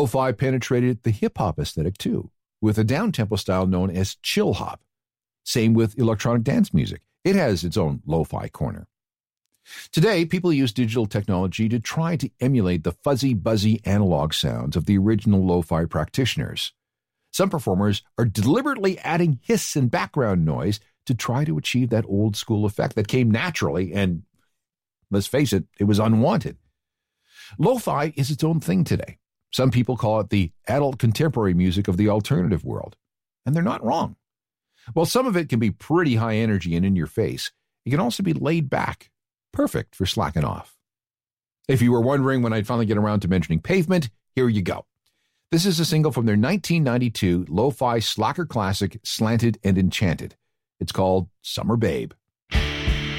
Lo-fi penetrated the hip-hop aesthetic too, with a down-tempo style known as chill hop. Same with electronic dance music. It has its own lo-fi corner. Today, people use digital technology to try to emulate the fuzzy, buzzy analog sounds of the original lo-fi practitioners. Some performers are deliberately adding hiss and background noise to try to achieve that old-school effect that came naturally and, let's face it, it was unwanted. Lo-fi is its own thing today. Some people call it the adult contemporary music of the alternative world, and they're not wrong. While some of it can be pretty high energy and in your face, it can also be laid back, perfect for slacking off. If you were wondering when I'd finally get around to mentioning Pavement, here you go. This is a single from their 1992 lo-fi slacker classic, Slanted and Enchanted. It's called Summer Babe.